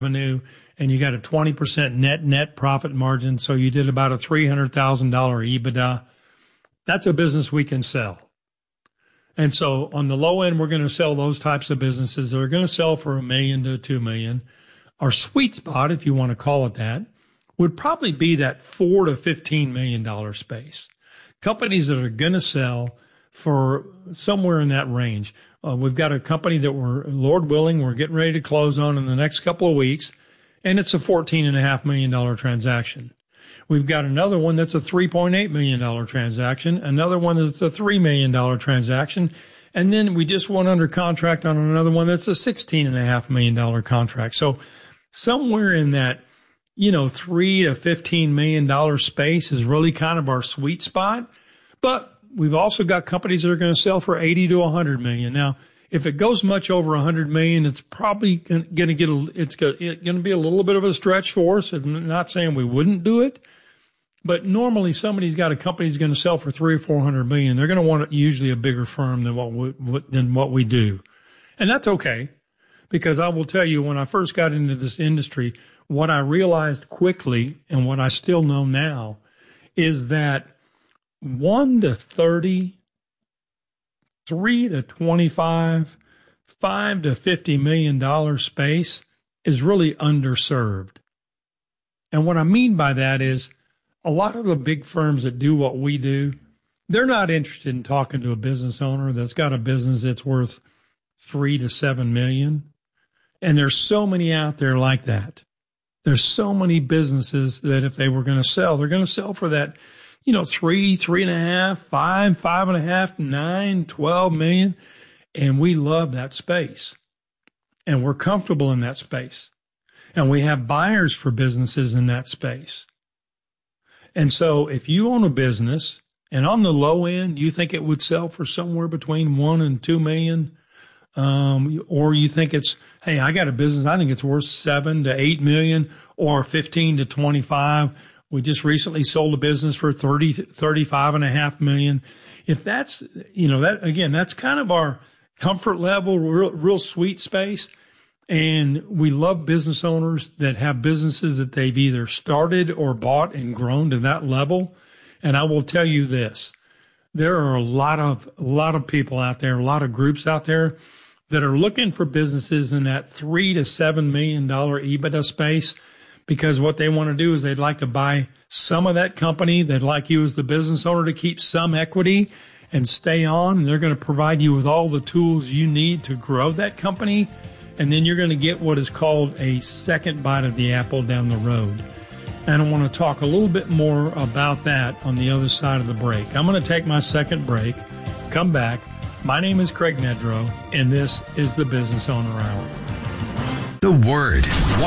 revenue, and you got a 20% net profit margin, so you did about a $300,000 EBITDA, that's a business we can sell. And so on the low end, we're going to sell those types of businesses. They're going to sell for $1 million to $2 million. Our sweet spot, if you want to call it that, would probably be that $4 to $15 million space. Companies that are going to sell for somewhere in that range. We've got a company that Lord willing, we're getting ready to close on in the next couple of weeks, and it's a $14.5 million transaction. We've got another one that's a $3.8 million transaction, another one that's a $3 million transaction, and then we just went under contract on another one that's a $16.5 million contract. So somewhere in that, $3 to $15 million space is really kind of our sweet spot. But we've also got companies that are going to sell for 80 to 100 million. Now, if it goes much over 100 million, it's probably going to be a little bit of a stretch for us. I'm not saying we wouldn't do it, but normally somebody's got a company that's going to sell for 300 or 400 million. They're going to want usually a bigger firm than what we do, and that's okay, because I will tell you, when I first got into this industry, what I realized quickly and what I still know now is that 1 to 30, 3 to 25, 5 to $50 million space is really underserved. And what I mean by that is a lot of the big firms that do what we do, they're not interested in talking to a business owner that's got a business that's worth 3 to 7 million. And there's so many out there like that. There's so many businesses that if they were going to sell, they're going to sell for that, 3, 3.5, 5, 5.5, 9, 12 million. And we love that space. And we're comfortable in that space. And we have buyers for businesses in that space. And so if you own a business and on the low end, you think it would sell for somewhere between 1 and 2 million, or you think it's, hey, I got a business, I think it's worth 7 to 8 million or 15 to 25. We just recently sold a business for 35.5 million. If that's, that again, that's kind of our comfort level, real sweet space. And we love business owners that have businesses that they've either started or bought and grown to that level. And I will tell you this, there are a lot of people out there, a lot of groups out there that are looking for businesses in that $3 to $7 million EBITDA space, because what they want to do is they'd like to buy some of that company. They'd like you as the business owner to keep some equity and stay on, and they're going to provide you with all the tools you need to grow that company. And then you're going to get what is called a second bite of the apple down the road. And I want to talk a little bit more about that on the other side of the break. I'm going to take my second break, come back. My name is Craig Nedrow, and this is the Business Owner Hour. The Word,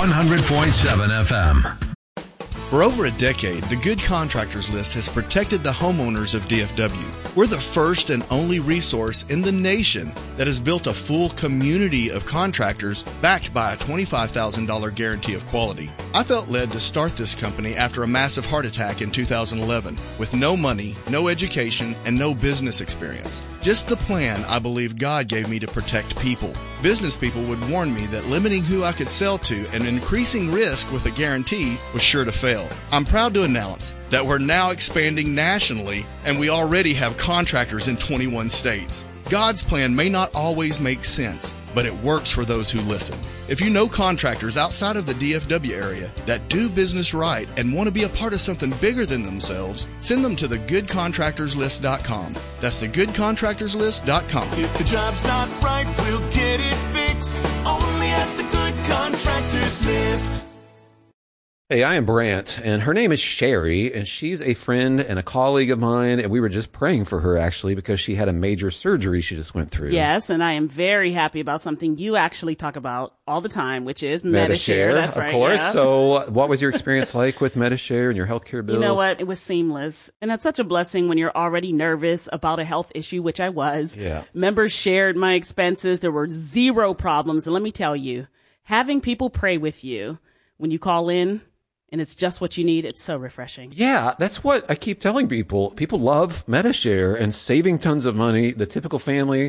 100.7 FM. For over a decade, the Good Contractors List has protected the homeowners of DFW. We're the first and only resource in the nation that has built a full community of contractors backed by a $25,000 guarantee of quality. I felt led to start this company after a massive heart attack in 2011 with no money, no education, and no business experience. Just the plan I believe God gave me to protect people. Business people would warn me that limiting who I could sell to and increasing risk with a guarantee was sure to fail. I'm proud to announce that we're now expanding nationally, and we already have contractors in 21 states. God's plan may not always make sense, but it works for those who listen. If you know contractors outside of the DFW area that do business right and want to be a part of something bigger than themselves, send them to thegoodcontractorslist.com. That's thegoodcontractorslist.com. If the job's not right, we'll get it fixed. Only at the Good Contractors List. Hey, I am Brant, and her name is Sherry, and she's a friend and a colleague of mine, and we were just praying for her, actually, because she had a major surgery she just went through. Yes, and I am very happy about something you actually talk about all the time, which is Medi-Share. That's right. Of course. Yeah. So what was your experience like with Medi-Share and your healthcare bills? You know what? It was seamless. And that's such a blessing when you're already nervous about a health issue, which I was. Yeah. Members shared my expenses. There were zero problems. And let me tell you, having people pray with you when you call in, and it's just what you need, it's so refreshing. Yeah, that's what I keep telling people. People love Medi-Share and saving tons of money. The typical family,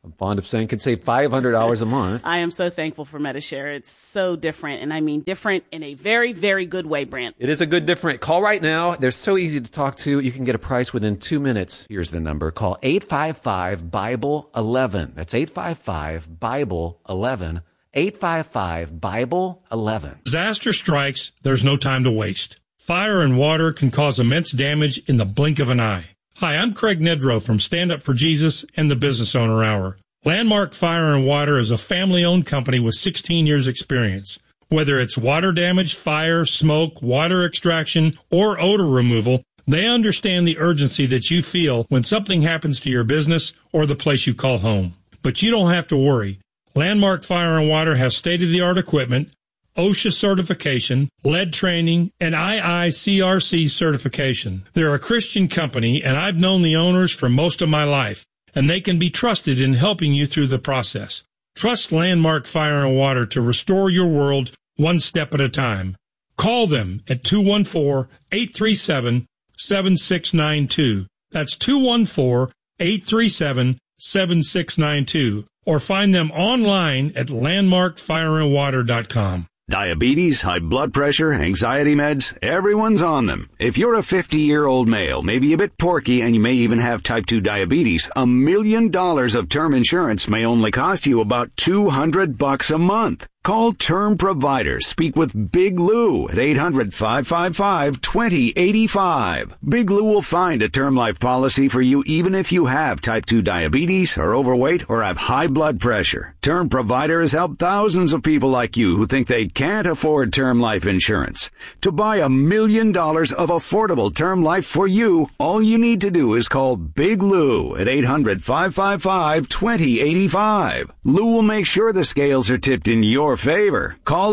I'm fond of saying, can save $500 a month. I am so thankful for Medi-Share. It's so different, and I mean different in a very, very good way, Brant. It is a good different. Call right now. They're so easy to talk to. You can get a price within 2 minutes. Here's the number. Call 855-BIBLE-11. That's 855-BIBLE-11. 855-BIBLE-11. Disaster strikes, there's no time to waste. Fire and water can cause immense damage in the blink of an eye. Hi, I'm Craig Nedrow from Stand Up for Jesus and the Business Owner Hour. Landmark Fire and Water is a family-owned company with 16 years' experience. Whether it's water damage, fire, smoke, water extraction, or odor removal, they understand the urgency that you feel when something happens to your business or the place you call home. But you don't have to worry. Landmark Fire and Water has state-of-the-art equipment, OSHA certification, lead training, and IICRC certification. They're a Christian company, and I've known the owners for most of my life, and they can be trusted in helping you through the process. Trust Landmark Fire and Water to restore your world one step at a time. Call them at 214-837-7692. That's 214-837-7692. Or find them online at landmarkfireandwater.com. Diabetes, high blood pressure, anxiety meds, everyone's on them. If you're a 50-year-old male, maybe a bit porky, and you may even have type 2 diabetes, $1 million of term insurance may only cost you about $200 a month. Call Term Provider. Speak with Big Lou at 800-555-2085. Big Lou will find a term life policy for you even if you have type 2 diabetes, are overweight, or have high blood pressure. Term Provider has helped thousands of people like you who think they can't afford term life insurance. To buy $1 million of affordable term life for you, all you need to do is call Big Lou at 800-555-2085. Lou will make sure the scales are tipped in your favor. Call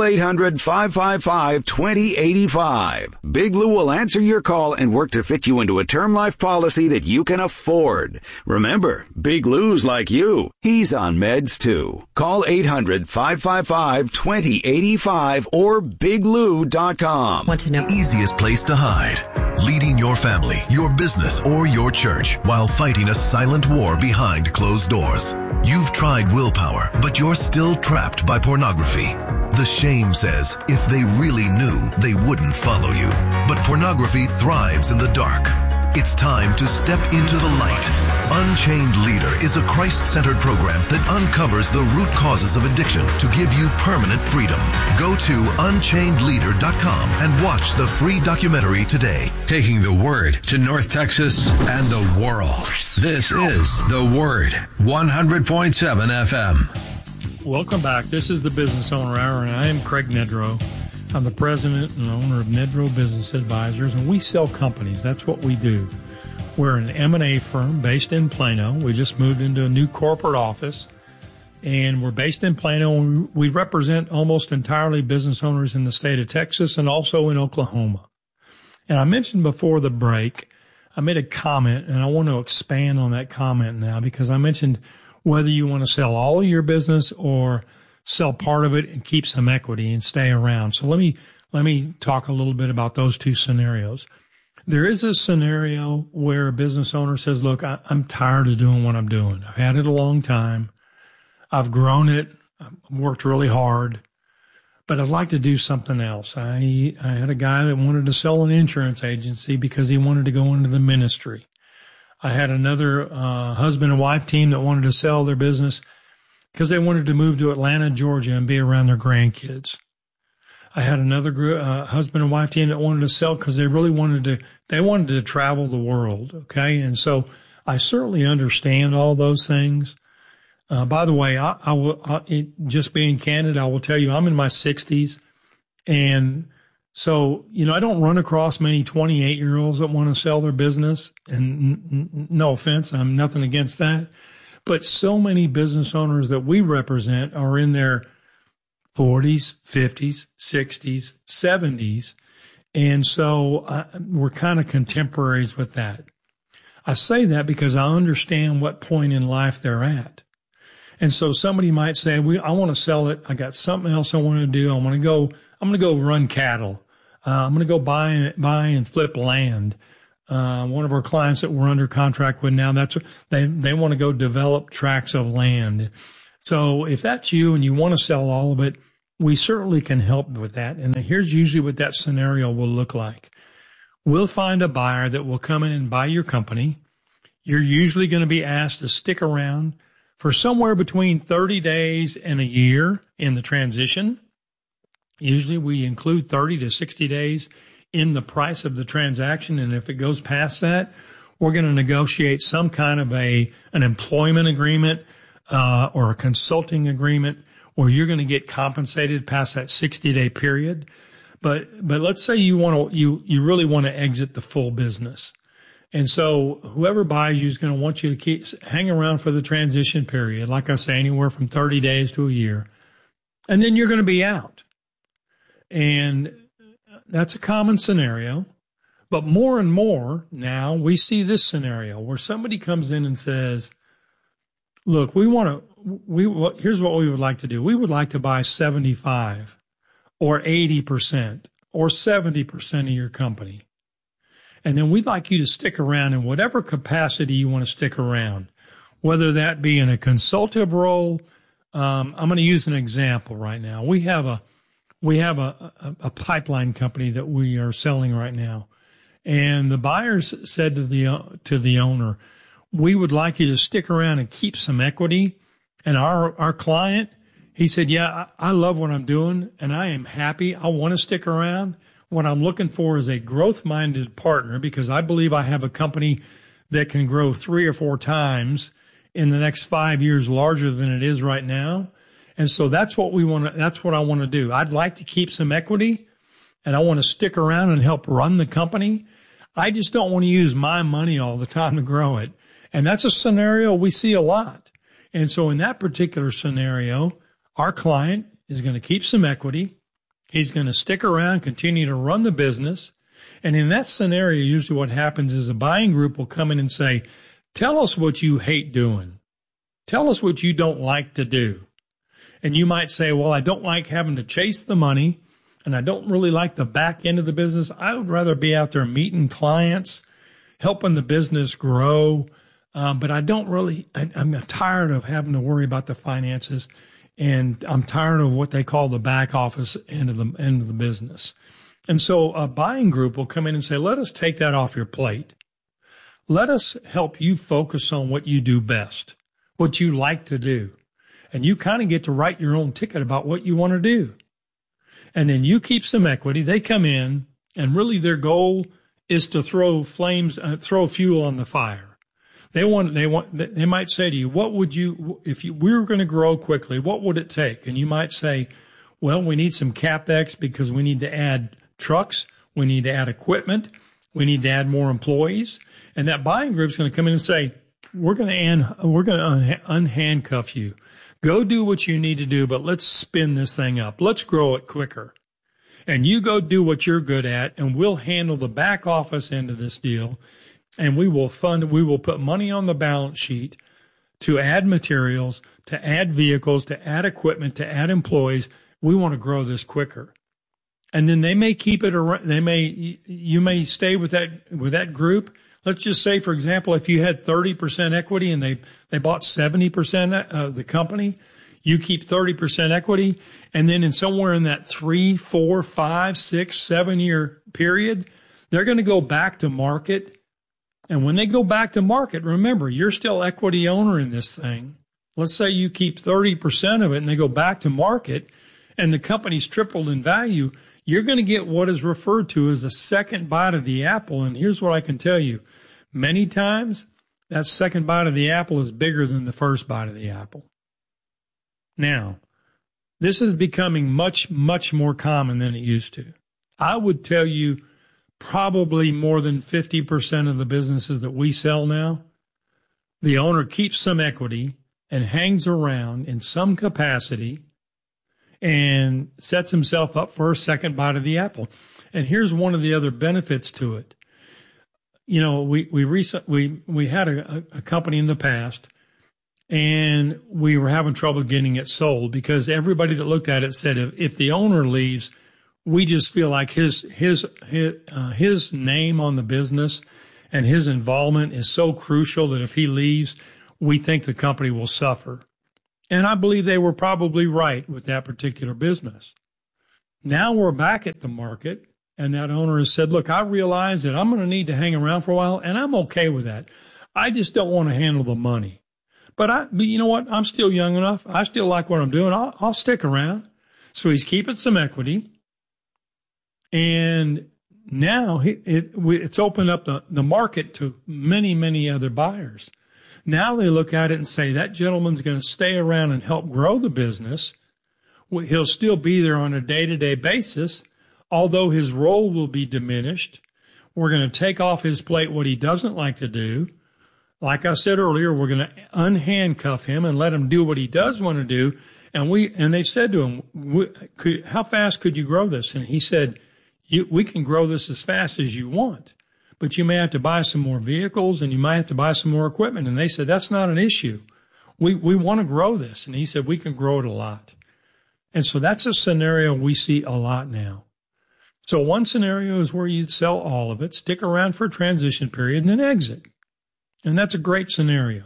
800-555-2085. Big Lou will answer your call and work to fit you into a term life policy that you can afford. Remember, Big Lou's like you. He's on meds too. Call 800-555-2085 or biglou.com. Want to know the easiest place to hide? Leading your family, your business, or your church while fighting a silent war behind closed doors. You've tried willpower, but you're still trapped by pornography. The shame says if they really knew, they wouldn't follow you. But pornography thrives in the dark. It's time to step into the light. Unchained Leader is a Christ-centered program that uncovers the root causes of addiction to give you permanent freedom. Go to unchainedleader.com and watch the free documentary today. Taking the Word to North Texas and the world. This is The Word, 100.7 FM. Welcome back. This is the Business Owner Hour, and I am Craig Nedrow. I'm the president and owner of Nedrow Business Advisors, and we sell companies. That's what we do. We're an M&A firm based in Plano. We just moved into a new corporate office, and we're based in Plano. We represent almost entirely business owners in the state of Texas and also in Oklahoma. And I mentioned before the break, I made a comment, and I want to expand on that comment now because I mentioned whether you want to sell all of your business or sell part of it and keep some equity and stay around. So let me talk a little bit about those two scenarios. There is a scenario where a business owner says, look, I'm tired of doing what I'm doing. I've had it a long time. I've grown it. I've worked really hard, but I'd like to do something else. I had a guy that wanted to sell an insurance agency because he wanted to go into the ministry. I had another husband and wife team that wanted to sell their business because they wanted to move to Atlanta, Georgia, and be around their grandkids. I had another husband and wife team that wanted to sell because they really wanted to travel the world. Okay, and so I certainly understand all those things. By the way, I will just being candid, I will tell you I'm in my 60s, and so I don't run across many 28-year-olds that want to sell their business. And no offense, I'm nothing against that. But so many business owners that we represent are in their 40s, 50s, 60s, 70s. And so we're kind of contemporaries with that. I say that because I understand what point in life they're at. And so somebody might say, I want to sell it. I got something else I want to do. I'm going to go run cattle. I'm going to go buy and flip land. One of our clients that we're under contract with now, they want to go develop tracts of land. So if that's you and you want to sell all of it, we certainly can help with that. And here's usually what that scenario will look like. We'll find a buyer that will come in and buy your company. You're usually going to be asked to stick around for somewhere between 30 days and a year in the transition. Usually we include 30 to 60 days in the price of the transaction. And if it goes past that, we're going to negotiate some kind of an employment agreement or a consulting agreement where you're going to get compensated past that 60-day period. But let's say you really want to exit the full business. And so whoever buys you is going to want you to hang around for the transition period, like I say, anywhere from 30 days to a year. And then you're going to be out. And that's a common scenario. But more and more now we see this scenario where somebody comes in and says, look, here's what we would like to do. We would like to buy 75 or 80% or 70% of your company. And then we'd like you to stick around in whatever capacity you want to stick around, whether that be in a consultative role. I'm going to use an example right now. We have a pipeline company that we are selling right now. And the buyers said to the owner, we would like you to stick around and keep some equity. And our client, he said, yeah, I love what I'm doing and I am happy. I want to stick around. What I'm looking for is a growth-minded partner because I believe I have a company that can grow 3 or 4 times in the next 5 years larger than it is right now. And so that's what I want to do. I'd like to keep some equity and I want to stick around and help run the company. I just don't want to use my money all the time to grow it. And that's a scenario we see a lot. And so in that particular scenario, our client is going to keep some equity. He's going to stick around, continue to run the business. And in that scenario, usually what happens is a buying group will come in and say, tell us what you hate doing. Tell us what you don't like to do. And you might say, well, I don't like having to chase the money, and I don't really like the back end of the business. I would rather be out there meeting clients, helping the business grow. But I don't really, I'm tired of having to worry about the finances. And I'm tired of what they call the back office end of the business. And so a buying group will come in and say, let us take that off your plate. Let us help you focus on what you do best, what you like to do. And you kind of get to write your own ticket about what you want to do. And then you keep some equity. They come in and really their goal is to throw fuel on the fire. They might say to you, what would you, if we were going to grow quickly, what would it take? And you might say, well, we need some CapEx because we need to add trucks. We need to add equipment. We need to add more employees. And that buying group's going to come in and say, we're going to unhandcuff you. Go do what you need to do, but let's spin this thing up. Let's grow it quicker. And you go do what you're good at, and we'll handle the back office end of this deal. And we will put money on the balance sheet to add materials, to add vehicles, to add equipment, to add employees. We want to grow this quicker. And then they may keep it around. You may stay with that group. Let's just say, for example, if you had 30% equity and they bought 70% of the company, you keep 30% equity. And then somewhere in that 3, 4, 5, 6, 7 year period, they're going to go back to market. And when they go back to market, remember, you're still equity owner in this thing. Let's say you keep 30% of it and they go back to market and the company's tripled in value. You're going to get what is referred to as a second bite of the apple. And here's what I can tell you. Many times, that second bite of the apple is bigger than the first bite of the apple. Now, this is becoming much, much more common than it used to. I would tell you probably more than 50% of the businesses that we sell now, the owner keeps some equity and hangs around in some capacity and sets himself up for a second bite of the apple. And here's one of the other benefits to it. You know, we had a company in the past, and we were having trouble getting it sold because everybody that looked at it said if the owner leaves, we just feel like his name on the business and his involvement is so crucial that if he leaves, we think the company will suffer. And I believe they were probably right with that particular business. Now we're back at the market, and that owner has said, look, I realize that I'm going to need to hang around for a while, and I'm okay with that. I just don't want to handle the money. But you know what? I'm still young enough. I still like what I'm doing. I'll stick around. So he's keeping some equity. And now it's opened up the market to many, many other buyers. Now they look at it and say, that gentleman's going to stay around and help grow the business. He'll still be there on a day-to-day basis, although his role will be diminished. We're going to take off his plate what he doesn't like to do. Like I said earlier, we're going to unhandcuff him and let him do what he does want to do. And they said to him, how fast could you grow this? And he said, we can grow this as fast as you want, but you may have to buy some more vehicles and you might have to buy some more equipment. And they said, that's not an issue. We want to grow this. And he said, we can grow it a lot. And so that's a scenario we see a lot now. So one scenario is where you'd sell all of it, stick around for a transition period, and then exit. And that's a great scenario.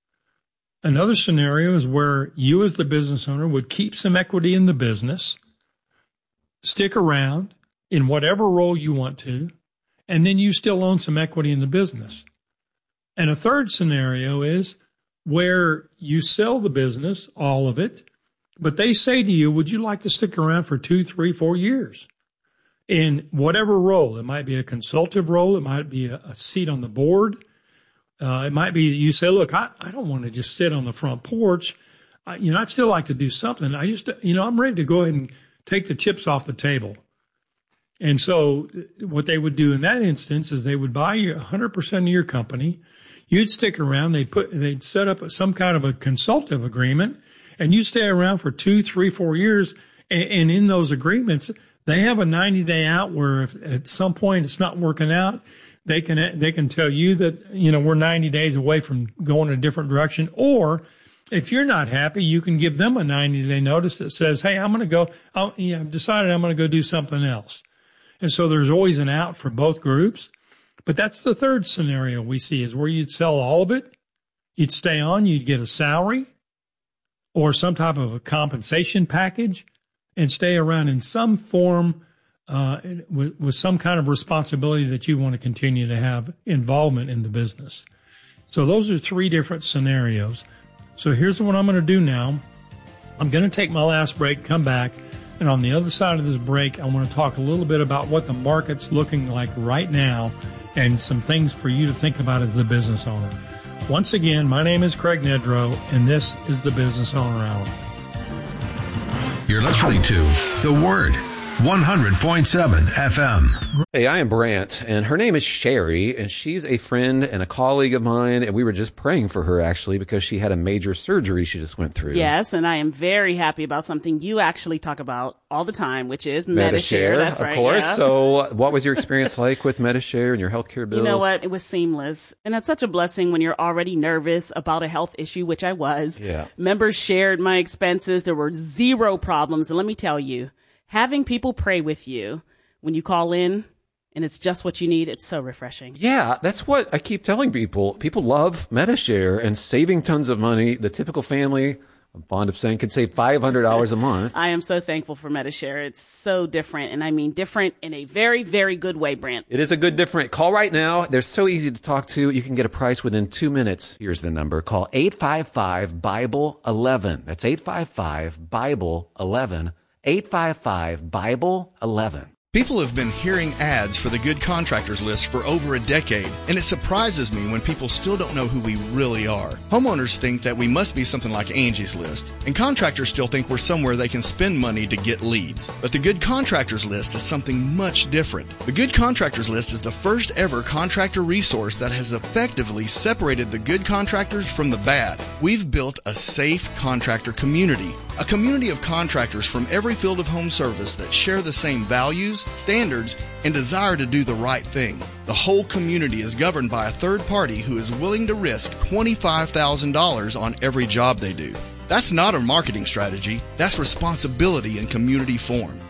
Another scenario is where you as the business owner would keep some equity in the business, stick around in whatever role you want to, and then you still own some equity in the business. And a third scenario is where you sell the business, all of it, but they say to you, would you like to stick around for 2, 3, 4 years? In whatever role. It might be a consultative role. It might be a seat on the board. It might be that you say, look, I don't want to just sit on the front porch. I'd still like to do something. I'm ready to go ahead and take the chips off the table. And so what they would do in that instance is they would buy you 100% of your company. You'd stick around. They'd set up some kind of a consultative agreement, and you'd stay around for 2, 3, 4 years. And in those agreements, they have a 90-day out where if at some point it's not working out, they can tell you that, we're 90 days away from going a different direction. Or if you're not happy, you can give them a 90-day notice that says, hey, I've decided I'm going to go do something else. And so there's always an out for both groups. But that's the third scenario we see is where you'd sell all of it. You'd stay on, you'd get a salary or some type of a compensation package and stay around in some form with some kind of responsibility that you want to continue to have involvement in the business. So those are 3 different scenarios. So here's what I'm going to do now. I'm going to take my last break, come back, and on the other side of this break, I want to talk a little bit about what the market's looking like right now and some things for you to think about as the business owner. Once again, my name is Craig Nedrow, and this is the Business Owner Hour. You're listening to The Word, 100.7 FM. Hey, I am Brant, and her name is Sherry, and she's a friend and a colleague of mine, and we were just praying for her, actually, because she had a major surgery she just went through. Yes, and I am very happy about something you actually talk about all the time, which is Medi-Share. That's right. Of course. Yeah. So what was your experience like with Medi-Share and your healthcare bills? You know what? It was seamless. And that's such a blessing when you're already nervous about a health issue, which I was. Yeah. Members shared my expenses. There were 0 problems. And let me tell you, having people pray with you when you call in and it's just what you need, it's so refreshing. Yeah, that's what I keep telling people. People love Medi-Share and saving tons of money. The typical family, I'm fond of saying, could save $500 a month. I am so thankful for Medi-Share. It's so different, and I mean different in a very, very good way, Brant. It is a good different. Call right now. They're so easy to talk to. You can get a price within 2 minutes. Here's the number. Call 855-BIBLE-11. That's 855-BIBLE-11. 855-BIBLE-11. People have been hearing ads for the Good Contractors List for over a decade, and it surprises me when people still don't know who we really are. Homeowners think that we must be something like Angie's List, and contractors still think we're somewhere they can spend money to get leads. But the Good Contractors List is something much different. The Good Contractors List is the first ever contractor resource that has effectively separated the good contractors from the bad. We've built a safe contractor community. A community of contractors from every field of home service that share the same values, standards, and desire to do the right thing. The whole community is governed by a third party who is willing to risk $25,000 on every job they do. That's not a marketing strategy. That's responsibility in community form.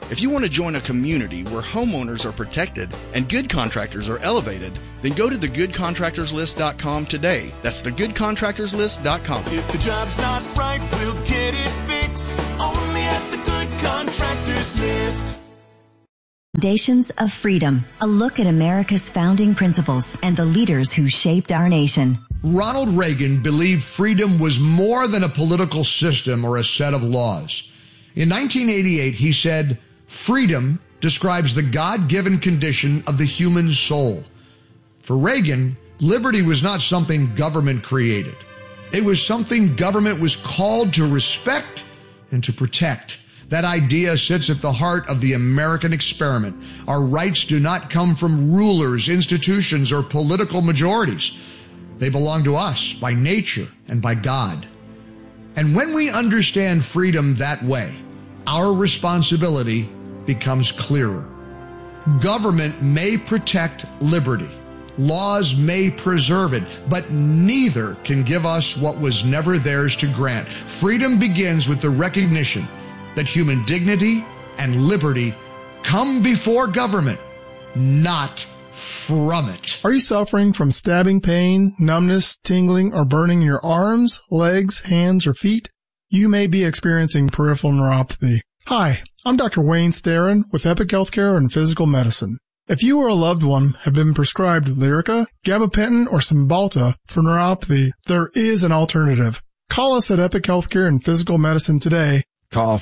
If you want to join a community where homeowners are protected and good contractors are elevated, then go to thegoodcontractorslist.com today. That's thegoodcontractorslist.com. If the job's not right, we'll get it fixed. Only at the Good Contractors List. Foundations of Freedom, a look at America's founding principles and the leaders who shaped our nation. Ronald Reagan believed freedom was more than a political system or a set of laws. In 1988, he said, "Freedom describes the God-given condition of the human soul." For Reagan, liberty was not something government created. It was something government was called to respect and to protect. That idea sits at the heart of the American experiment. Our rights do not come from rulers, institutions, or political majorities. They belong to us by nature and by God. And when we understand freedom that way, our responsibility becomes clearer. Government may protect liberty. Laws may preserve it, but neither can give us what was never theirs to grant. Freedom begins with the recognition that human dignity and liberty come before government, not from it. Are you suffering from stabbing pain, numbness, tingling, or burning in your arms, legs, hands, or feet? You may be experiencing peripheral neuropathy. Hi, I'm Dr. Wayne Starrin with Epic Healthcare and Physical Medicine. If you or a loved one have been prescribed Lyrica, gabapentin, or Cymbalta for neuropathy, there is an alternative. Call us at Epic Healthcare and Physical Medicine today. Call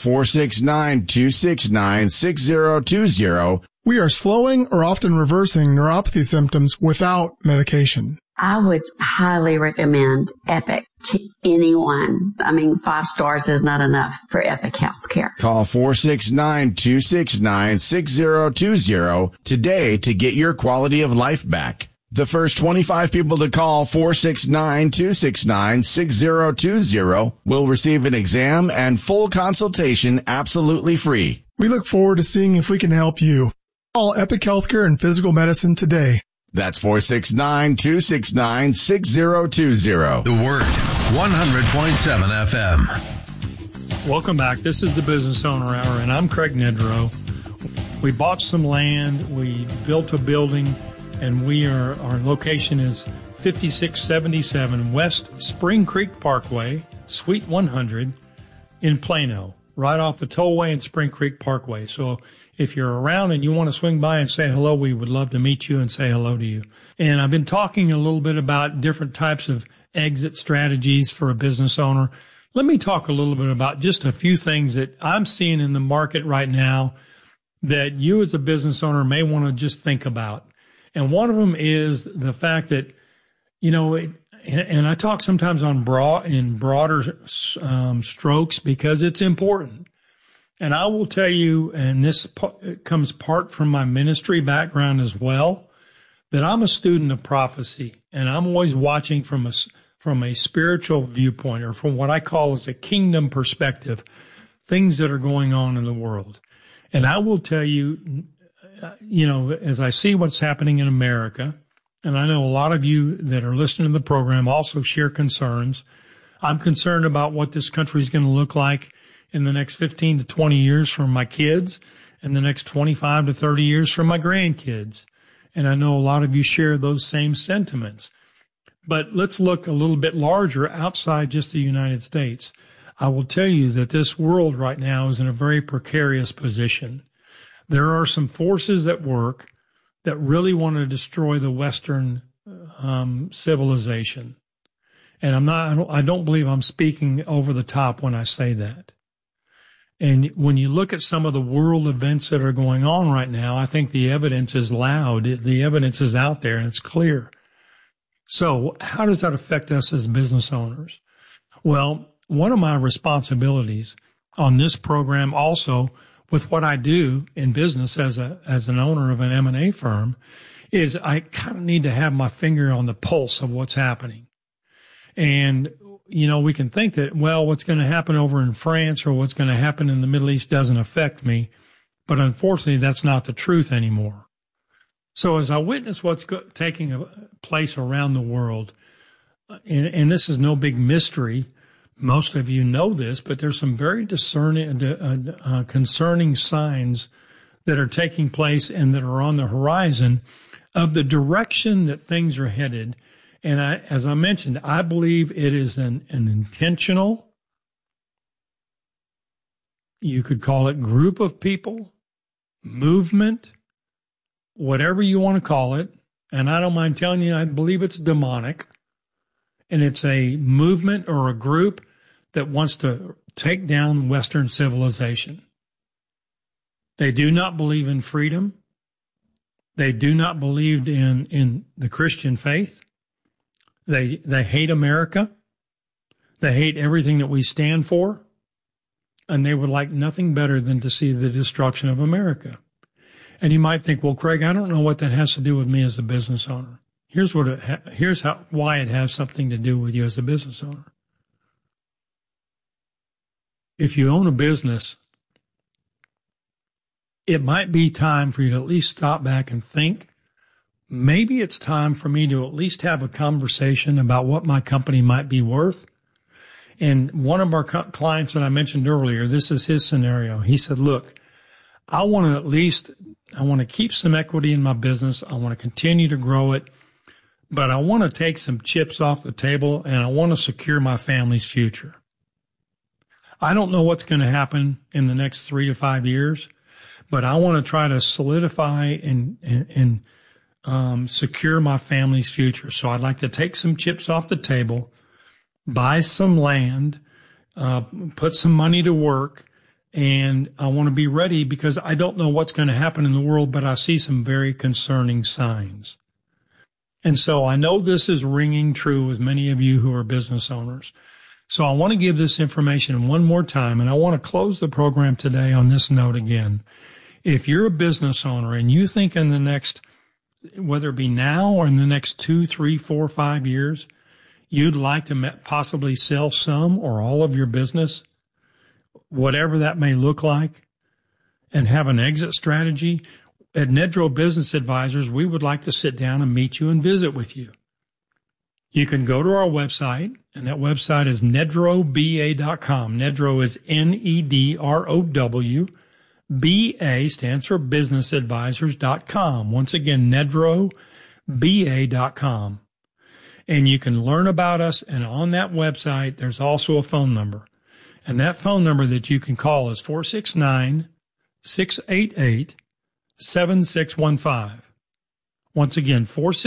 469-269-6020. We are slowing or often reversing neuropathy symptoms without medication. I would highly recommend Epic to anyone. 5 stars is not enough for Epic Healthcare. Call 469-269-6020 today to get your quality of life back. The first 25 people to call 469-269-6020 will receive an exam and full consultation absolutely free. We look forward to seeing if we can help you. Call Epic Healthcare and Physical Medicine today. That's 469-269-6020. The Word, 100.7 FM. Welcome back. This is the Business Owner Hour, and I'm Craig Nedrow. We bought some land, we built a building, and our location is 5677 West Spring Creek Parkway, Suite 100 in Plano, right off the tollway and Spring Creek Parkway. So if you're around and you want to swing by and say hello, we would love to meet you and say hello to you. And I've been talking a little bit about different types of exit strategies for a business owner. Let me talk a little bit about just a few things that I'm seeing in the market right now that you as a business owner may want to just think about. And one of them is the fact that, and I talk sometimes in broader strokes because it's important. And I will tell you, and this comes part from my ministry background as well, that I'm a student of prophecy, and I'm always watching from a spiritual viewpoint, or from what I call as a kingdom perspective, things that are going on in the world. And I will tell you, as I see what's happening in America, and I know a lot of you that are listening to the program also share concerns. I'm concerned about what this country is going to look like in the next 15 to 20 years for my kids, and the next 25 to 30 years for my grandkids. And I know a lot of you share those same sentiments. But let's look a little bit larger outside just the United States. I will tell you that this world right now is in a very precarious position. There are some forces at work that really want to destroy the Western civilization. And I don't believe I'm speaking over the top when I say that. And when you look at some of the world events that are going on right now, I think the evidence is loud. The evidence is out there and it's clear. So how does that affect us as business owners? Well, one of my responsibilities on this program, also with what I do in business as an owner of an M&A firm, is I kind of need to have my finger on the pulse of what's happening. And, we can think that, well, what's going to happen over in France or what's going to happen in the Middle East doesn't affect me. But unfortunately, that's not the truth anymore. So as I witness what's taking place around the world, and this is no big mystery, most of you know this, but there's some very concerning signs that are taking place and that are on the horizon of the direction that things are headed. And as I mentioned, I believe it is an intentional, you could call it group of people, movement, whatever you want to call it. And I don't mind telling you, I believe it's demonic. And it's a movement or a group that wants to take down Western civilization. They do not believe in freedom. They do not believe in the Christian faith. They hate America. They hate everything that we stand for. And they would like nothing better than to see the destruction of America. And you might think, well, Craig, I don't know what that has to do with me as a business owner. Here's why it has something to do with you as a business owner. If you own a business, it might be time for you to at least stop back and think, maybe it's time for me to at least have a conversation about what my company might be worth. And one of our clients that I mentioned earlier, this is his scenario. He said, look, I want to keep some equity in my business. I want to continue to grow it, but I want to take some chips off the table and I want to secure my family's future. I don't know what's going to happen in the next 3 to 5 years, but I want to try to solidify and secure my family's future. So I'd like to take some chips off the table, buy some land, put some money to work, and I want to be ready because I don't know what's going to happen in the world, but I see some very concerning signs. And so I know this is ringing true with many of you who are business owners. So I want to give this information one more time, and I want to close the program today on this note again. If you're a business owner and you think in the next, whether it be now or in the next 2, 3, 4, 5 years, you'd like to possibly sell some or all of your business, whatever that may look like, and have an exit strategy, at Nedro Business Advisors, we would like to sit down and meet you and visit with you. You can go to our website, and that website is nedroba.com. Nedro is Nedrow. BA stands for businessadvisors.com. Once again, nedroba.com. And you can learn about us, and on that website, there's also a phone number. And that phone number that you can call is 469-688-7615. Once again,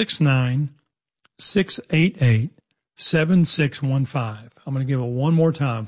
469-688-7615. I'm going to give it one more time,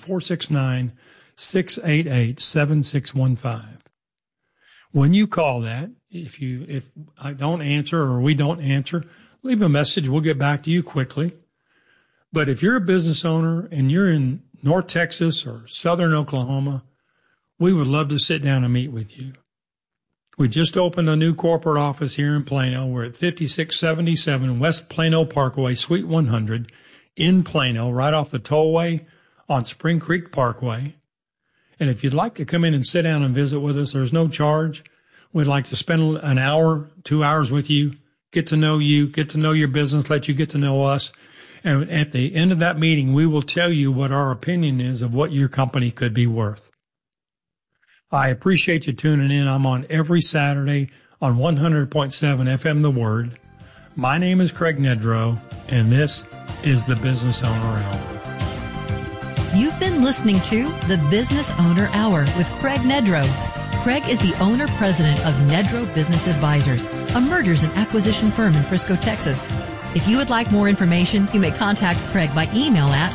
469-688-7615. When you call that, if I don't answer or we don't answer, leave a message. We'll get back to you quickly. But if you're a business owner and you're in North Texas or Southern Oklahoma, we would love to sit down and meet with you. We just opened a new corporate office here in Plano. We're at 5677 West Plano Parkway, Suite 100 in Plano, right off the tollway on Spring Creek Parkway. And if you'd like to come in and sit down and visit with us, there's no charge. We'd like to spend an hour, 2 hours with you, get to know you, get to know your business, let you get to know us. And at the end of that meeting, we will tell you what our opinion is of what your company could be worth. I appreciate you tuning in. I'm on every Saturday on 100.7 FM The Word. My name is Craig Nedrow, and this is the Business Owner Hour. You've been listening to the Business Owner Hour with Craig Nedrow. Craig is the owner-president of Nedrow Business Advisors, a mergers and acquisition firm in Frisco, Texas. If you would like more information, you may contact Craig by email at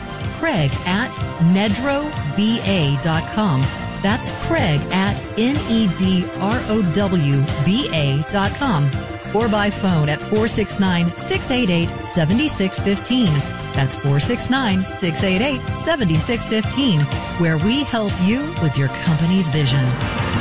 craig@nedrowba.com. That's Craig at nedrowba.com. Or by phone at 469-688-7615. That's 469-688-7615, where we help you with your company's vision.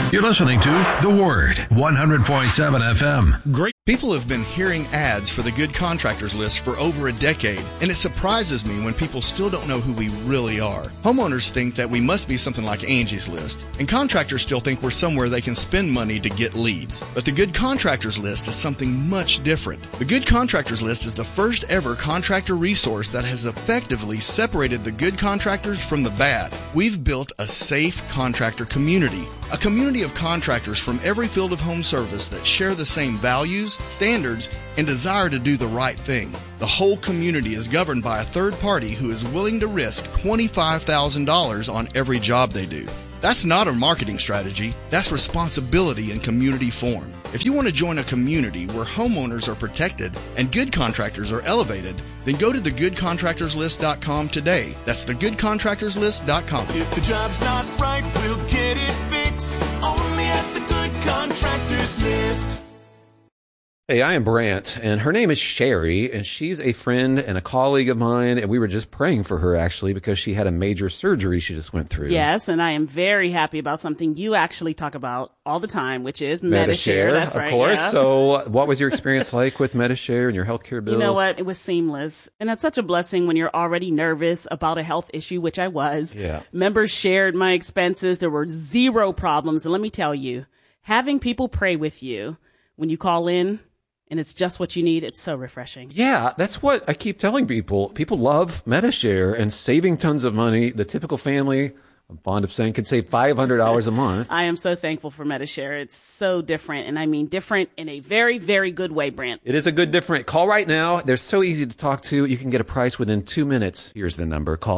You're listening to The Word, 100.7 FM. Great. People have been hearing ads for the Good Contractors List for over a decade, and it surprises me when people still don't know who we really are. Homeowners think that we must be something like Angie's List, and contractors still think we're somewhere they can spend money to get leads. But the Good Contractors List is something much different. The Good Contractors List is the first ever contractor resource that has effectively separated the good contractors from the bad. We've built a safe contractor community. A community of contractors from every field of home service that share the same values, standards, and desire to do the right thing. The whole community is governed by a third party who is willing to risk $25,000 on every job they do. That's not a marketing strategy. That's responsibility in community form. If you want to join a community where homeowners are protected and good contractors are elevated, then go to thegoodcontractorslist.com today. That's thegoodcontractorslist.com. If the job's not right, we'll get it fixed. Only at the Good Contractors List. Hey, I am Brant, and her name is Sherry, and she's a friend and a colleague of mine, and we were just praying for her, actually, because she had a major surgery she just went through. Yes, and I am very happy about something you actually talk about all the time, which is Medi-Share. That's right. Of course. Yeah. So what was your experience like with Medi-Share and your healthcare bills? You know what? It was seamless. And that's such a blessing when you're already nervous about a health issue, which I was. Yeah. Members shared my expenses. There were zero problems. And let me tell you, having people pray with you when you call in, and it's just what you need, it's so refreshing. Yeah, that's what I keep telling people. People love Medi-Share and saving tons of money. The typical family, I'm fond of saying, could save $500 a month. I am so thankful for Medi-Share. It's so different, and I mean different in a very, very good way, Brant. It is a good different. Call right now. They're so easy to talk to. You can get a price within 2 minutes. Here's the number. Call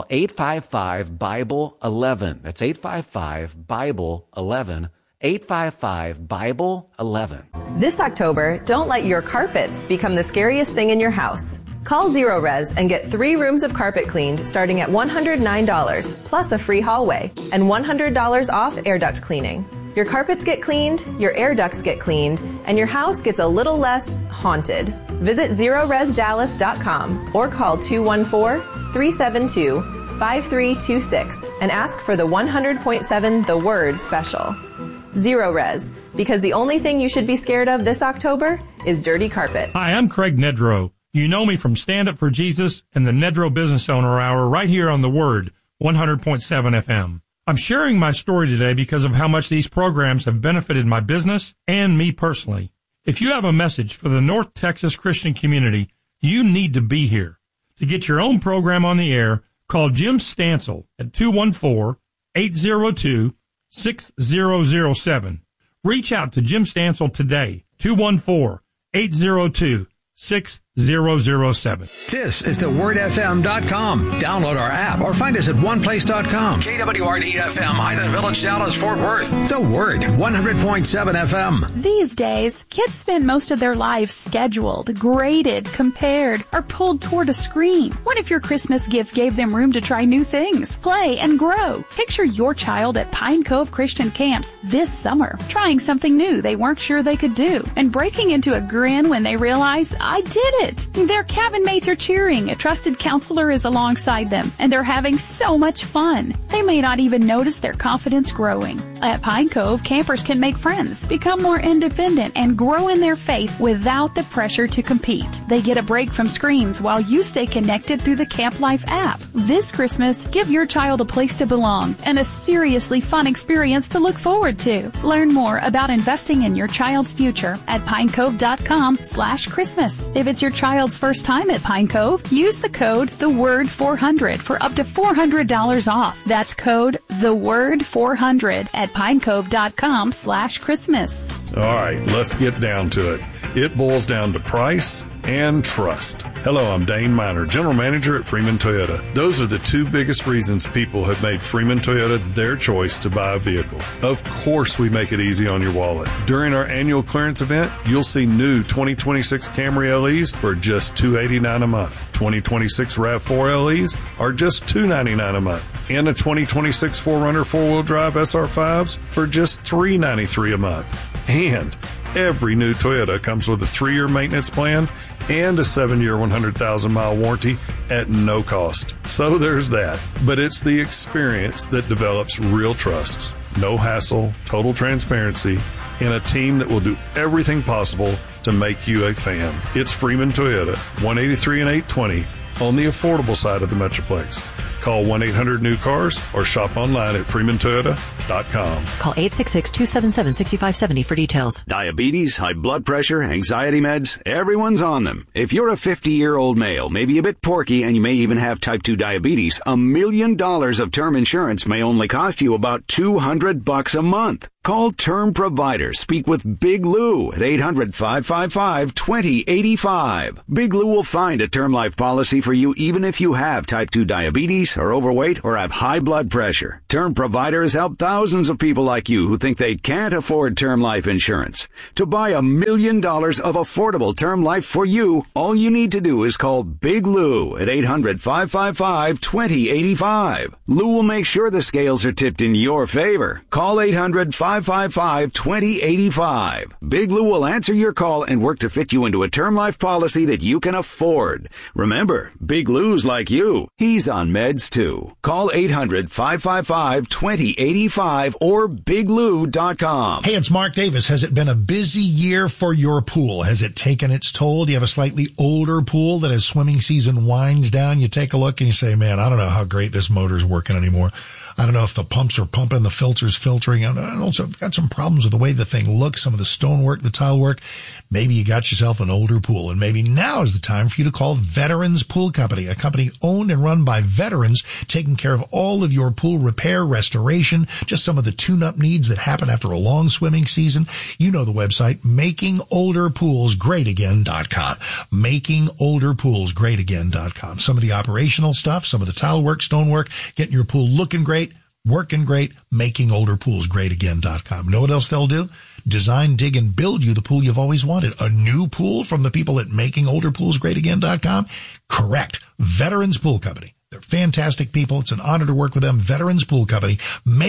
855-BIBLE-11. That's 855-BIBLE-11. 855-BIBLE-11. This October, don't let your carpets become the scariest thing in your house. Call Zero Res and get 3 rooms of carpet cleaned starting at $109, plus a free hallway, and $100 off air duct cleaning. Your carpets get cleaned, your air ducts get cleaned, and your house gets a little less haunted. Visit ZeroResDallas.com or call 214-372-5326 and ask for the 100.7 The Word special. Zero Res, because the only thing you should be scared of this October is dirty carpet. Hi, I'm Craig Nedrow. You know me from Stand Up for Jesus and the Nedrow Business Owner Hour right here on The Word, 100.7 FM. I'm sharing my story today because of how much these programs have benefited my business and me personally. If you have a message for the North Texas Christian community, you need to be here. To get your own program on the air, call Jim Stansel at 214-802-6007. Reach out to Jim Stansel today, 214-802-6007. This is thewordfm.com. Download our app or find us at oneplace.com. KWRD-FM, Highland Village, Dallas, Fort Worth. The Word, 100.7 FM. These days, kids spend most of their lives scheduled, graded, compared, or pulled toward a screen. What if your Christmas gift gave them room to try new things, play, and grow? Picture your child at Pine Cove Christian Camps this summer, trying something new they weren't sure they could do, and breaking into a grin when they realize, I did it! Their cabin mates are cheering, a trusted counselor is alongside them, and they're having so much fun. They may not even notice their confidence growing. At Pine Cove, campers can make friends, become more independent, and grow in their faith without the pressure to compete. They get a break from screens while you stay connected through the Camp Life app. This Christmas, give your child a place to belong and a seriously fun experience to look forward to. Learn more about investing in your child's future at pinecove.com/Christmas. If it's your child's first time at Pine Cove, use the code THEWORD400 for up to $400 off. That's code THEWORD400 at pinecove.com/Christmas. All right, let's get down to it. It boils down to price and trust. Hello, I'm Dane Miner, General Manager at Freeman Toyota. Those are the 2 biggest reasons people have made Freeman Toyota their choice to buy a vehicle. Of course, we make it easy on your wallet. During our annual clearance event, you'll see new 2026 Camry LEs for just $289 a month. 2026 RAV4 LEs are just $299 a month. And a 2026 4Runner 4-wheel drive SR5s for just $393 a month. And every new Toyota comes with a 3-year maintenance plan and a 7-year 100,000-mile warranty at no cost. So there's that. But it's the experience that develops real trust. no hassle, total transparency, and a team that will do everything possible to make you a fan. It's Freeman Toyota, 183 and 820 on the affordable side of the Metroplex. Call 1-800-NEW-CARS or shop online at freemantoyota.com. Call 866-277-6570 for details. Diabetes, high blood pressure, anxiety meds, everyone's on them. If you're a 50-year-old male, maybe a bit porky, and you may even have type 2 diabetes, $1 million of term insurance may only cost you about $200 a month. Call Term Provider. Speak with Big Lou at 800-555-2085. Big Lou will find a term life policy for you even if you have type 2 diabetes, are overweight, or have high blood pressure. Term Provider has helped thousands of people like you who think they can't afford term life insurance. To buy $1 million of affordable term life for you, all you need to do is call Big Lou at 800-555-2085. Lou will make sure the scales are tipped in your favor. Call 800-555-2085. Big Lou will answer your call and work to fit you into a term life policy that you can afford. Remember, Big Lou's like you. He's on meds too. Call 800-555-2085 or biglou.com. Hey, it's Mark Davis. Has it been a busy year for your pool? Has it taken its toll? Do you have a slightly older pool that as swimming season winds down, you take a look and you say, man, I don't know how great this motor's working anymore. I don't know if the pumps are pumping, the filter's filtering. And also, I've got some problems with the way the thing looks, some of the stonework, the tile work. Maybe you got yourself an older pool, and maybe now is the time for you to call Veterans Pool Company, a company owned and run by veterans, taking care of all of your pool repair, restoration, just some of the tune-up needs that happen after a long swimming season. You know the website, makingolderpoolsgreatagain.com. Makingolderpoolsgreatagain.com. Some of the operational stuff, some of the tile work, stonework, getting your pool looking great, working great, makingolderpoolsgreatagain.com. Know what else they'll do? Design, dig, and build you the pool you've always wanted. A new pool from the people at makingolderpoolsgreatagain.com? Correct. Veterans Pool Company. They're fantastic people. It's an honor to work with them. Veterans Pool Company,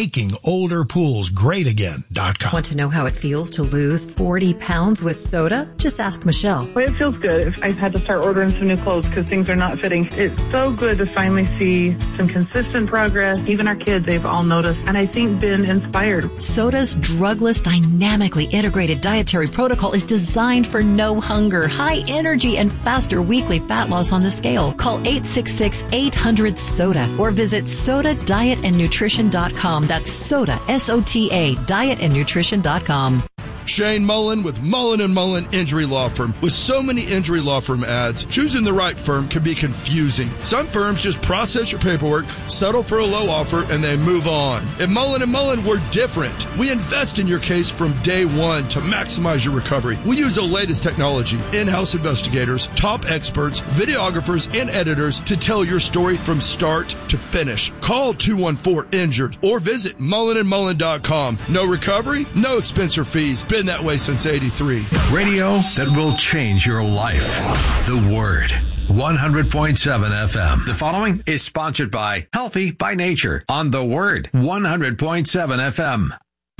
makingolderpoolsgreatagain.com. Want to know how it feels to lose 40 pounds with soda? Just ask Michelle. Well, it feels good. I've had to start ordering some new clothes because things are not fitting. It's so good to finally see some consistent progress. Even our kids, they've all noticed, and I think been inspired. Soda's drugless, dynamically integrated dietary protocol is designed for no hunger, high energy, and faster weekly fat loss on the scale. Call 866-800-SODA or visit SODADietAndNutrition.com. That's Soda, S-O-T-A, dietandnutrition.com. Shane Mullen with Mullen & Mullen Injury Law Firm. With so many injury law firm ads, choosing the right firm can be confusing. Some firms just process your paperwork, settle for a low offer, and they move on. At Mullen & Mullen, we're different. We invest in your case from day one to maximize your recovery. We use the latest technology, in-house investigators, top experts, videographers, and editors to tell your story from start to finish. Call 214-INJURED or visit mullenandmullen.com. No recovery, no expense or fees. Been that way since 83. Radio that will change your life. The Word. 100.7 FM. The following is sponsored by Healthy by Nature on The Word. 100.7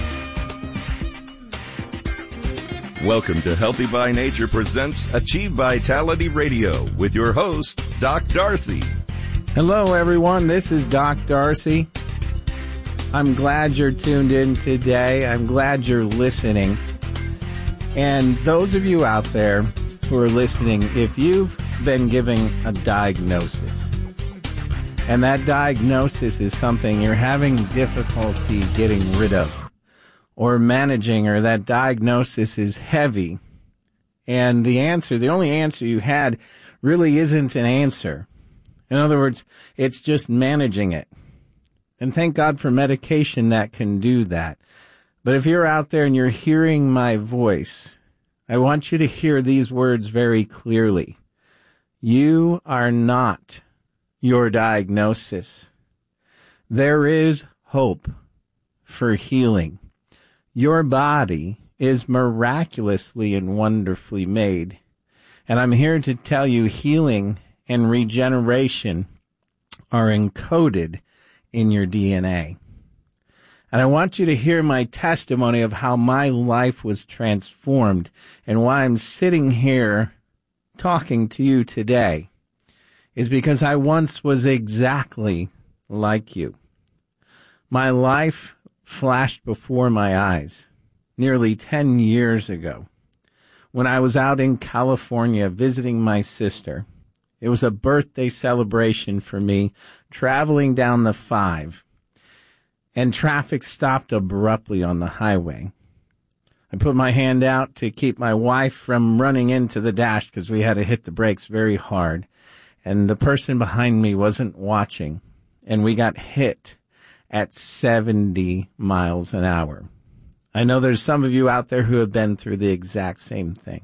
FM. Welcome to Healthy by Nature presents Achieve Vitality Radio with your host, Doc Darcy. Hello, everyone. This is Doc Darcy. I'm glad you're tuned in today. I'm glad you're listening. And those of you out there who are listening, if you've been given a diagnosis, and that diagnosis is something you're having difficulty getting rid of or managing, or that diagnosis is heavy, and the only answer you had really isn't an answer. In other words, it's just managing it. And thank God for medication that can do that. But if you're out there and you're hearing my voice, I want you to hear these words very clearly. You are not your diagnosis. There is hope for healing. Your body is miraculously and wonderfully made. And I'm here to tell you healing and regeneration are encoded in your DNA. And I want you to hear my testimony of how my life was transformed and why I'm sitting here talking to you today is because I once was exactly like you. My life flashed before my eyes nearly 10 years ago when I was out in California visiting my sister. It was a birthday celebration for me, traveling down the 5, and traffic stopped abruptly on the highway. I put my hand out to keep my wife from running into the dash because we had to hit the brakes very hard, and the person behind me wasn't watching, and we got hit at 70 miles an hour. I know there's some of you out there who have been through the exact same thing.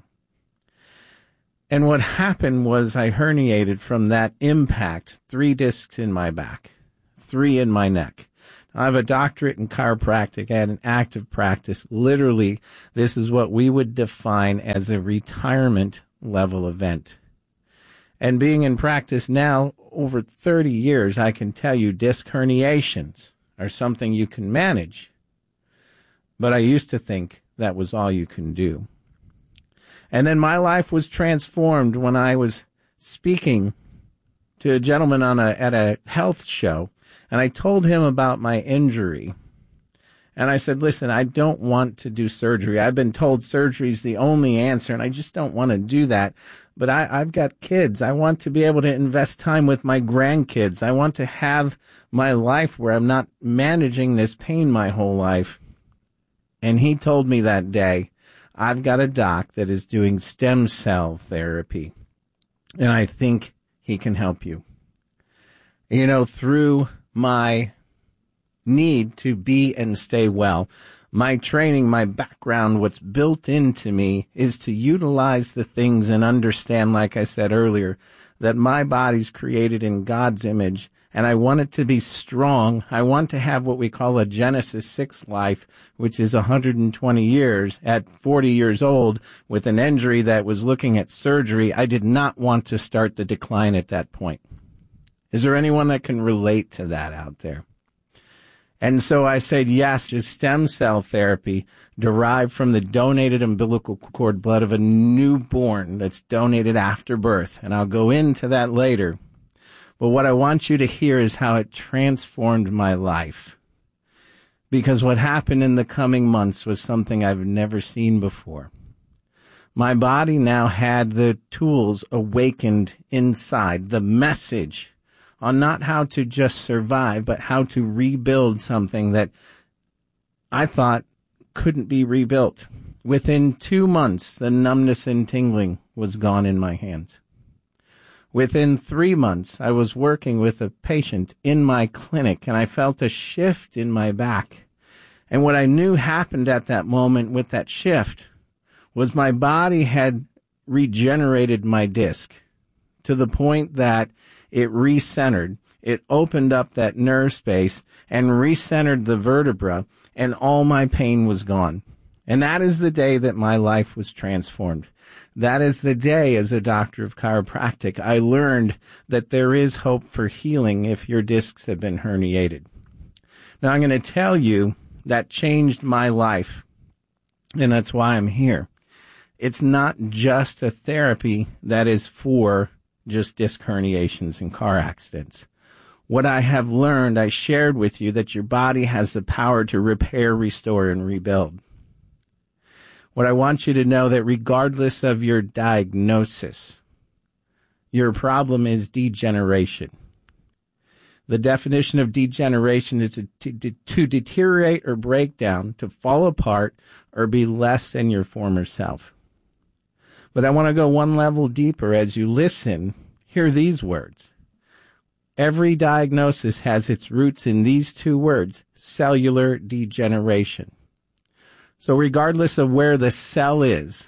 And what happened was I herniated from that impact 3 discs in my back, 3 in my neck. I have a doctorate in chiropractic. I had an active practice. Literally, this is what we would define as a retirement level event. And being in practice now over 30 years, I can tell you disc herniations are something you can manage. But I used to think that was all you can do. And then my life was transformed when I was speaking to a gentleman at a health show, and I told him about my injury. And I said, listen, I don't want to do surgery. I've been told surgery is the only answer, and I just don't want to do that. But I've got kids. I want to be able to invest time with my grandkids. I want to have my life where I'm not managing this pain my whole life. And he told me that day, I've got a doc that is doing stem cell therapy, and I think he can help you. You know, through my need to be and stay well, my training, my background, what's built into me is to utilize the things and understand, like I said earlier, that my body's created in God's image, and I want it to be strong. I want to have what we call a Genesis 6 life, which is 120 years. At 40 years old, with an injury that was looking at surgery, I did not want to start the decline at that point. Is there anyone that can relate to that out there? And so I said yes to stem cell therapy derived from the donated umbilical cord blood of a newborn that's donated after birth. And I'll go into that later. But what I want you to hear is how it transformed my life. Because what happened in the coming months was something I've never seen before. My body now had the tools awakened inside, the message on not how to just survive, but how to rebuild something that I thought couldn't be rebuilt. Within 2 months, the numbness and tingling was gone in my hands. Within 3 months, I was working with a patient in my clinic, and I felt a shift in my back. And what I knew happened at that moment with that shift was my body had regenerated my disc to the point that it recentered. It opened up that nerve space and recentered the vertebra, and all my pain was gone. And that is the day that my life was transformed. That is the day, as a doctor of chiropractic, I learned that there is hope for healing if your discs have been herniated. Now, I'm going to tell you that changed my life, and that's why I'm here. It's not just a therapy that is for just disc herniations and car accidents. What I have learned, I shared with you that your body has the power to repair, restore, and rebuild. What I want you to know that regardless of your diagnosis, your problem is degeneration. The definition of degeneration is to deteriorate or break down, to fall apart, or be less than your former self. But I want to go one level deeper. As you listen, hear these words. Every diagnosis has its roots in these 2 words, cellular degeneration. So regardless of where the cell is,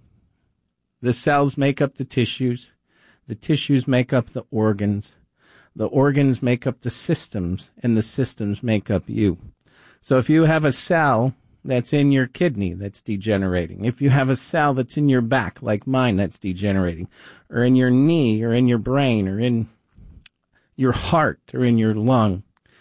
the cells make up the tissues make up the organs make up the systems, and the systems make up you. So if you have a cell that's in your kidney that's degenerating, if you have a cell that's in your back, like mine, that's degenerating, or in your knee, or in your brain, or in your heart, or in your lung,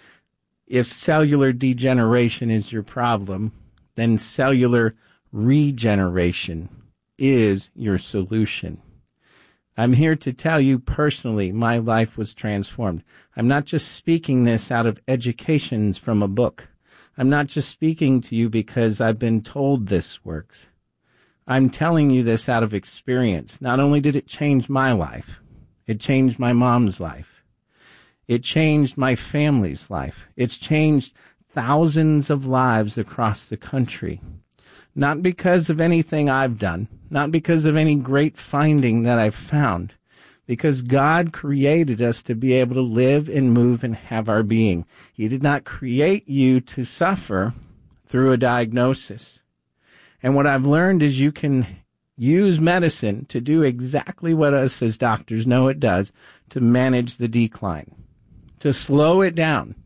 if cellular degeneration is your problem, then cellular regeneration is your solution. I'm here to tell you personally, my life was transformed. I'm not just speaking this out of educations from a book. I'm not just speaking to you because I've been told this works. I'm telling you this out of experience. Not only did it change my life, it changed my mom's life. It changed my family's life. It's changed thousands of lives across the country. Not because of anything I've done, not because of any great finding that I've found, because God created us to be able to live and move and have our being. He did not create you to suffer through a diagnosis. And what I've learned is you can use medicine to do exactly what us as doctors know it does, to manage the decline, to slow it down.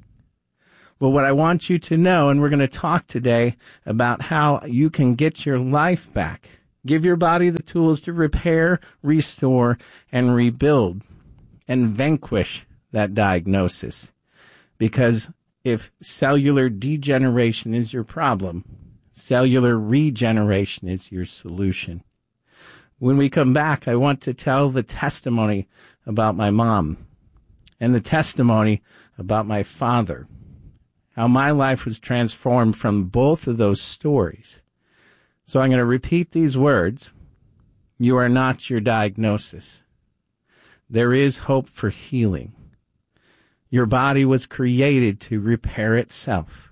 But what I want you to know, and we're going to talk today about how you can get your life back, give your body the tools to repair, restore, and rebuild, and vanquish that diagnosis. Because if cellular degeneration is your problem, cellular regeneration is your solution. When we come back, I want to tell the testimony about my mom and the testimony about my father, how my life was transformed from both of those stories. So I'm going to repeat these words. You are not your diagnosis. There is hope for healing. Your body was created to repair itself.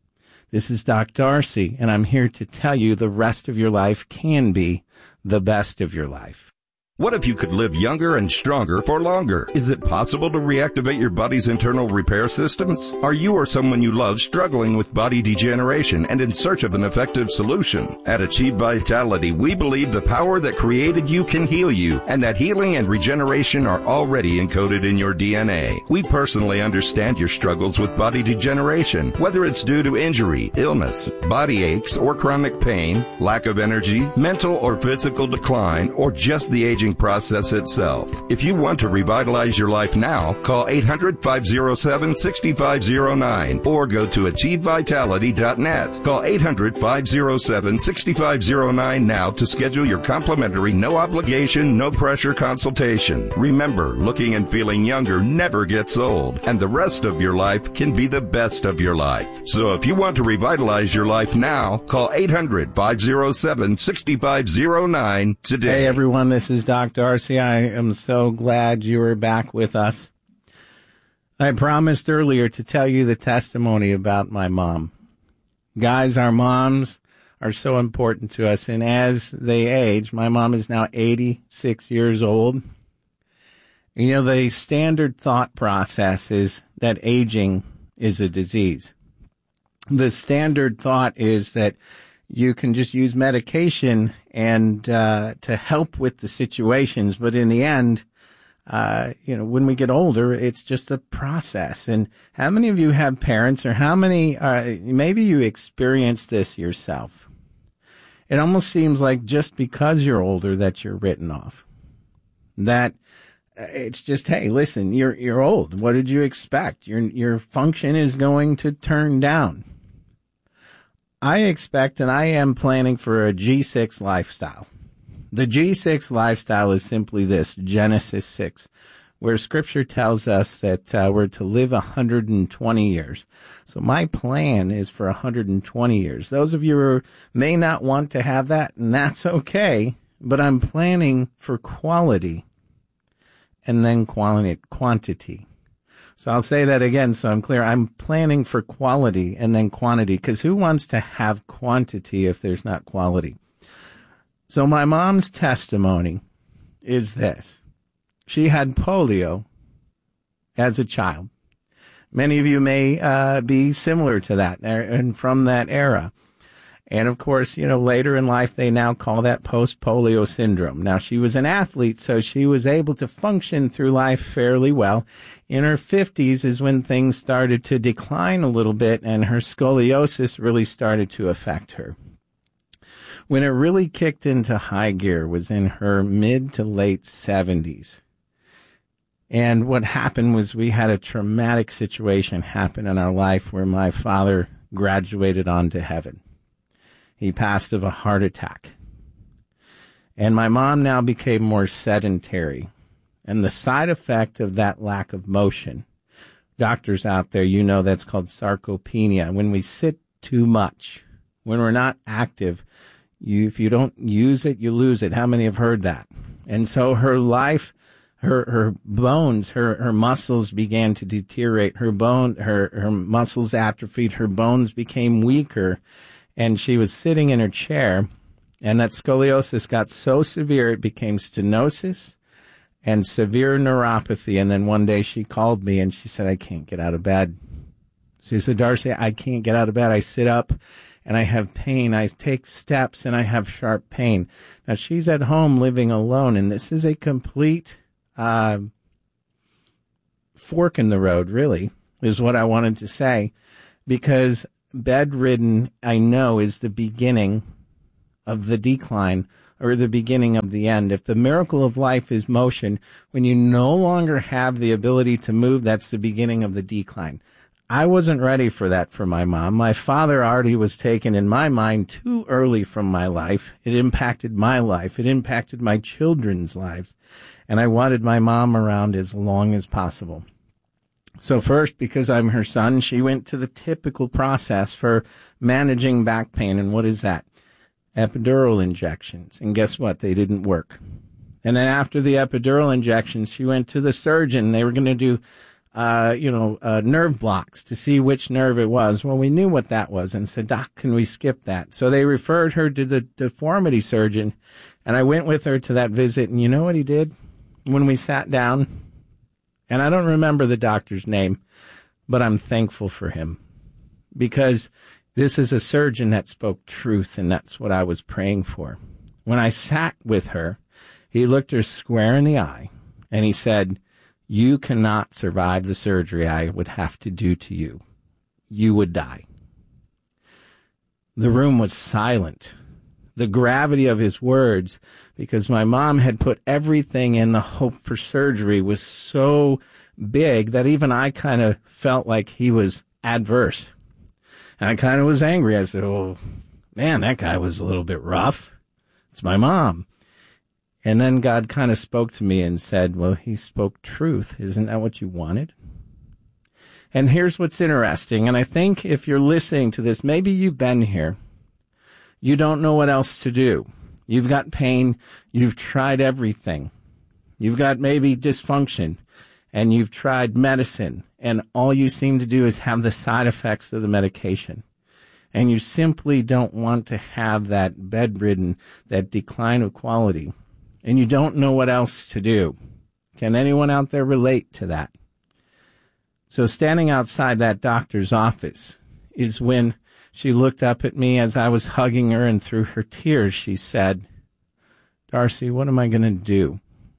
This is Doc Darcy, and I'm here to tell you the rest of your life can be the best of your life. What if you could live younger and stronger for longer? Is it possible to reactivate your body's internal repair systems? Are you or someone you love struggling with body degeneration and in search of an effective solution? At Achieve Vitality, we believe the power that created you can heal you, and that healing and regeneration are already encoded in your DNA. We personally understand your struggles with body degeneration, whether it's due to injury, illness, body aches, or chronic pain, lack of energy, mental or physical decline, or just the aging process itself. If you want to revitalize your life now, call 800-507-6509 or go to achievevitality.net. Call 800-507-6509 now to schedule your complimentary, no obligation, no pressure consultation. Remember, looking and feeling younger never gets old, and the rest of your life can be the best of your life. So if you want to revitalize your life now, call 800-507-6509 today. Hey everyone, this is Doc Darcy. I am so glad you are back with us. I promised earlier to tell you the testimony about my mom. Guys, our moms are so important to us, and as they age, my mom is now 86 years old. You know, the standard thought process is that aging is a disease. The standard thought is that you can just use medication and to help with the situations, but in the end, when we get older, it's just a process. And how many of you have parents, or how many, maybe you experience this yourself? It almost seems like just because you're older that you're written off. That it's just, hey, listen, you're old. What did you expect? Your function is going to turn down. I expect, and I am planning for a G6 lifestyle. The G6 lifestyle is simply this, Genesis 6, where Scripture tells us that we're to live 120 years. So my plan is for 120 years. Those of you who may not want to have that, and that's okay, but I'm planning for quality and then quantity. So I'll say that again so I'm clear. I'm planning for quality and then quantity, because who wants to have quantity if there's not quality? So my mom's testimony is this. She had polio as a child. Many of you may be similar to that and from that era. And of course, later in life, they now call that post-polio syndrome. Now, she was an athlete, so she was able to function through life fairly well. In her 50s is when things started to decline a little bit, and her scoliosis really started to affect her. When it really kicked into high gear was in her mid to late 70s. And what happened was we had a traumatic situation happen in our life where my father graduated on to heaven. He passed of a heart attack. And my mom now became more sedentary. And the side effect of that lack of motion Doctors out there, you know that's called sarcopenia. When we sit too much, when we're not active, if you don't use it, you lose it. How many have heard that? And so her life, her bones, her muscles began to deteriorate. Her muscles atrophied. Her bones became weaker. And she was sitting in her chair, and that scoliosis got so severe it became stenosis and severe neuropathy. And then one day she called me and she said, I can't get out of bed. She said, Darcy, I can't get out of bed. I sit up and I have pain. I take steps and I have sharp pain. Now she's at home living alone, and this is a complete fork in the road, really, is what I wanted to say, because bedridden, I know, is the beginning of the decline or the beginning of the end. If the miracle of life is motion, when you no longer have the ability to move, that's the beginning of the decline. I wasn't ready for that for my mom. My father already was taken, in my mind, too early from my life. It impacted my life. It impacted my children's lives. And I wanted my mom around as long as possible. So first, because I'm her son, she went to the typical process for managing back pain. And what is that? Epidural injections. And guess what? They didn't work. And then after the epidural injections, she went to the surgeon. They were going to do, nerve blocks to see which nerve it was. Well, we knew what that was and said, Doc, can we skip that? So they referred her to the deformity surgeon. And I went with her to that visit. And you know what he did when we sat down? And I don't remember the doctor's name, but I'm thankful for him, because this is a surgeon that spoke truth, and that's what I was praying for. When I sat with her, he looked her square in the eye, and he said, you cannot survive the surgery I would have to do to you. You would die. The room was silent. The gravity of his words, because my mom had put everything in the hope for surgery, was so big that even I kind of felt like he was adverse. And I kind of was angry. I said, oh, man, that guy was a little bit rough. It's my mom. And then God kind of spoke to me and said, well, he spoke truth. Isn't that what you wanted? And here's what's interesting. And I think if you're listening to this, maybe you've been here. You don't know what else to do. You've got pain. You've tried everything. You've got maybe dysfunction, and you've tried medicine, and all you seem to do is have the side effects of the medication. And you simply don't want to have that bedridden, that decline of quality. And you don't know what else to do. Can anyone out there relate to that? So standing outside that doctor's office is when she looked up at me as I was hugging her, and through her tears, she said, Darcy, what am I going to do?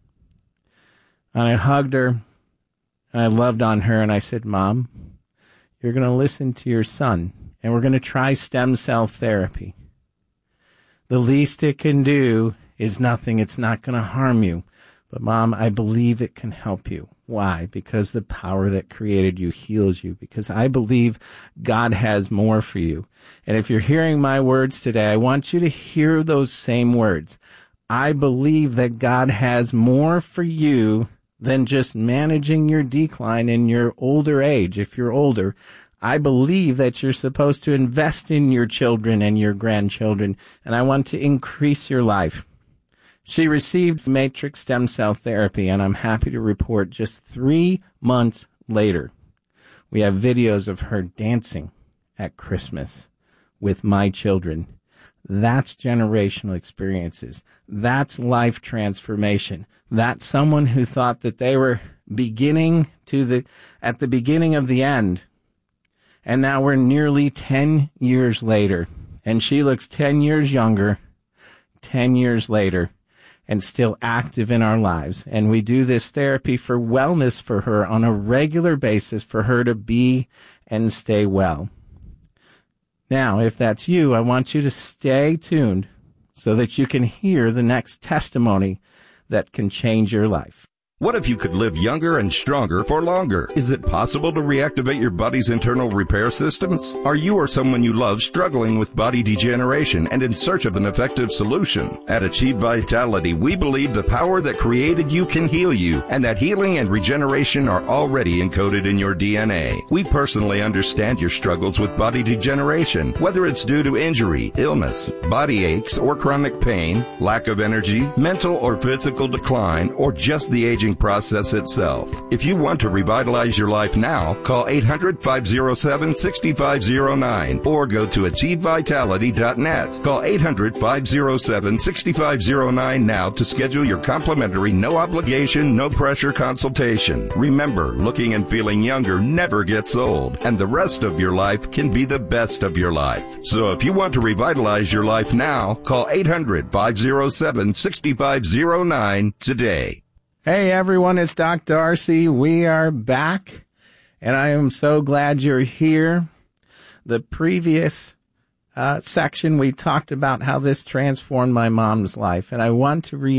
And I hugged her, and I loved on her, and I said, Mom, you're going to listen to your son, and we're going to try stem cell therapy. The least it can do is nothing. It's not going to harm you. But, Mom, I believe it can help you. Why? Because the power that created you heals you. Because I believe God has more for you. And if you're hearing my words today, I want you to hear those same words. I believe that God has more for you than just managing your decline in your older age. If you're older, I believe that you're supposed to invest in your children and your grandchildren. And I want to increase your life. She received matrix stem cell therapy, and I'm happy to report just 3 months later, we have videos of her dancing at Christmas with my children. That's generational experiences. That's life transformation. That's someone who thought that they were at the beginning of the end. And now we're nearly 10 years later, and she looks 10 years younger, 10 years later, and still active in our lives. And we do this therapy for wellness for her on a regular basis for her to be and stay well. Now, if that's you, I want you to stay tuned so that you can hear the next testimony that can change your life. What if you could live younger and stronger for longer? Is it possible to reactivate your body's internal repair systems? Are you or someone you love struggling with body degeneration and in search of an effective solution? At Achieve Vitality, we believe the power that created you can heal you, and that healing and regeneration are already encoded in your DNA. We personally understand your struggles with body degeneration, whether it's due to injury, illness, body aches, or chronic pain, lack of energy, mental or physical decline, or just the aging process itself. If you want to revitalize your life now, call 800-507-6509 or go to achievevitality.net. Call 800-507-6509 now to schedule your complimentary, no obligation, no pressure consultation. Remember, looking and feeling younger never gets old, and the rest of your life can be the best of your life. So if you want to revitalize your life now, call 800-507-6509 today. Hey everyone, it's Doc Darcy. We are back, and I am so glad you're here. The previous section, we talked about how this transformed my mom's life, and I want to